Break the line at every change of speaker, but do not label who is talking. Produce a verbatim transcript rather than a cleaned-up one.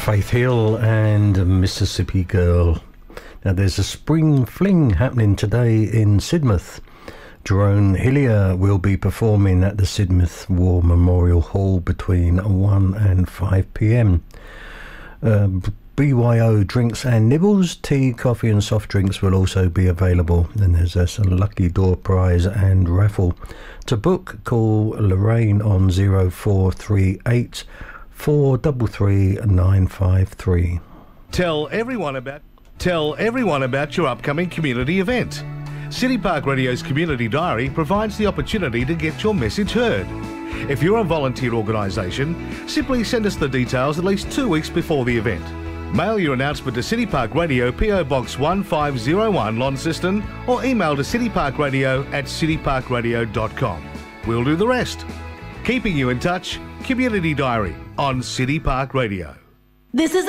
Faith Hill and Mississippi Girl. Now there's a spring fling happening today in Sidmouth. Jerome Hillier will be performing at the Sidmouth War Memorial Hall between one and five p.m. Uh, B Y O drinks and nibbles, tea, coffee and soft drinks will also be available. And there's a lucky door prize and raffle. To book, call Lorraine on zero four three eight four three three nine five three.
Tell everyone about tell everyone about your upcoming community event. City Park Radio's Community Diary provides the opportunity to get your message heard. If you're a volunteer organisation, simply send us the details at least two weeks before the event. Mail your announcement to City Park Radio, P O Box one five zero one, Launceston, or email to cityparkradio at cityparkradio dot com. We'll do the rest. Keeping you in touch, Community Diary on City Park Radio.
This is